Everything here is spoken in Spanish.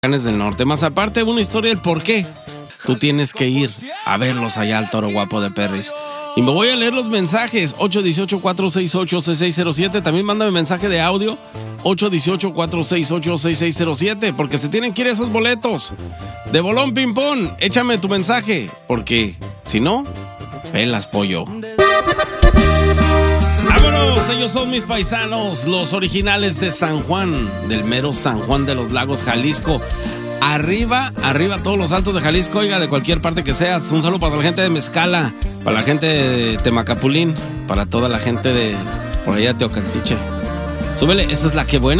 del Norte. Más aparte, una historia del por qué tú tienes que ir a verlos allá al Toro Guapo de Perris. Y me voy a leer los mensajes. 818-468-6607. También mándame mensaje de audio. 818-468-6607. Porque se tienen que ir esos boletos. De bolón ping-pong. Échame tu mensaje. Porque si no, pelas pollo. ¡Vámonos! Ellos son mis paisanos, los originales de San Juan, del mero San Juan de los Lagos, Jalisco. Arriba todos los altos de Jalisco, oiga, de cualquier parte que seas. Un saludo para la gente de Mezcala, para la gente de Temacapulín, para toda la gente de por allá de Teocaltiche. Súbele, esta es la que buena.